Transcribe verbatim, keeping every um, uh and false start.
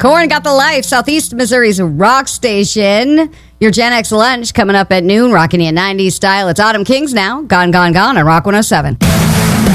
Corn got the life. Southeast Missouri's rock station. Your Gen X lunch coming up at noon, rocking you in nineties style. It's Autumn Kings now. Gone, gone, gone on Rock one oh seven.